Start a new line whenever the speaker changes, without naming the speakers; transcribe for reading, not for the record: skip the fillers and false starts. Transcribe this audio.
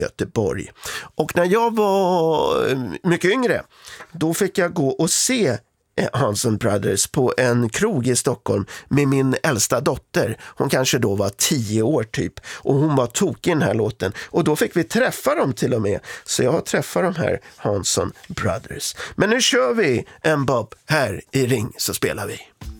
Göteborg. Och när jag var mycket yngre, då fick jag gå och se Hanson Brothers på en krog i Stockholm med min äldsta dotter. Hon kanske då var 10 år typ. Och hon var tokig i den här låten. Och då fick vi träffa dem till och med. Så jag har träffat de här Hanson Brothers. Men nu kör vi en Bob här i Ring, så spelar vi.